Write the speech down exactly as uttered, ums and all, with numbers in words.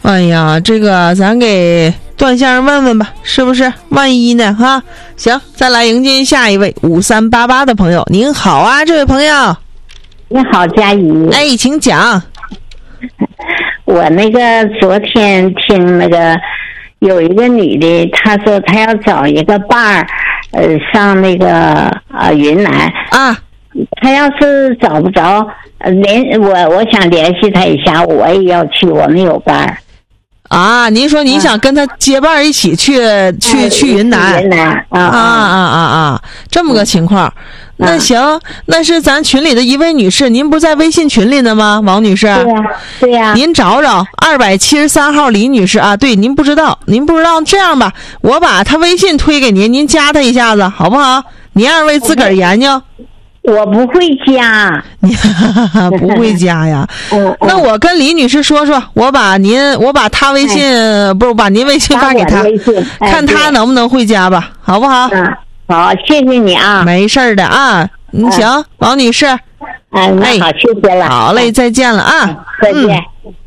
哎呀，这个咱给段先生问问吧，是不是？万一呢？哈，行，再来迎接下一位五三八八的朋友。您好啊，这位朋友。 你好，佳怡。 哎，请讲。 我那个昨天听那个有一个女的，她说她要找一个伴儿，呃，上那个呃云南啊。 她要是找不着，呃，联我我想联系她一下，我也要去，我们有伴儿。 啊，您说你想跟他结伴一起去、啊、去去云南？ 云南啊啊啊啊啊！这么个情况，嗯、那行、啊，那是咱群里的一位女士，您不是在微信群里呢吗？王女士。 对呀、啊，对呀、啊。 您找找二百七十三号李女士啊，对，您不知道，您不知道，这样吧，我把她微信推给您，您加她一下子，好不好？您二位自个儿研究。 我不会加， 你不会加呀？ 嗯， 那我跟李女士说说，我把您，我把她微信，哎、不是把您微信发给她， 哎、 看她能不能会加吧，好不好？ 嗯，好，谢谢你啊。 没事的啊，你、嗯、行，王女士。 哎，那好，谢谢了。 好嘞，再见了啊， 嗯、再见。嗯